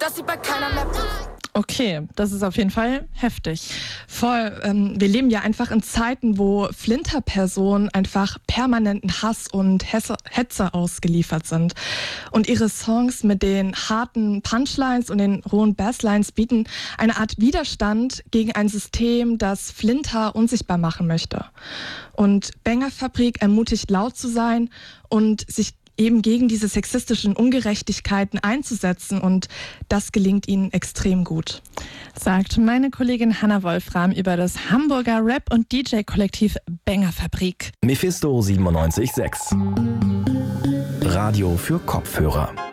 dass sie bei keiner mehr bucht. Okay, das ist auf jeden Fall heftig. Voll. Wir leben ja einfach in Zeiten, wo Flinterpersonen einfach permanenten Hass und Hetze ausgeliefert sind. Und ihre Songs mit den harten Punchlines und den rohen Basslines bieten eine Art Widerstand gegen ein System, das Flinter unsichtbar machen möchte. Und Banger-Fabrik ermutigt, laut zu sein und sich eben gegen diese sexistischen Ungerechtigkeiten einzusetzen, und das gelingt ihnen extrem gut. Sagt meine Kollegin Hanna Wolfram über das Hamburger Rap- und DJ-Kollektiv Banger-Fabrik. Mephisto 97.6 Radio für Kopfhörer.